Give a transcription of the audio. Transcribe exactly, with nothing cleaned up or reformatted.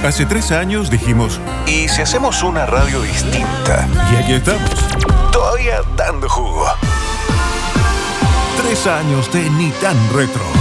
Hace tres años dijimos, ¿y si hacemos una radio distinta? Y aquí estamos, todavía dando jugo. Tres años de Ni Tan Retro.